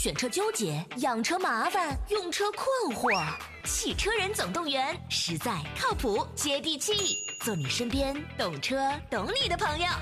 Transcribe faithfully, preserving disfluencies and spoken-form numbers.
选车纠结，养车麻烦，用车困惑。汽车人总动员，实在靠谱接地气，做你身边懂车懂你的朋友。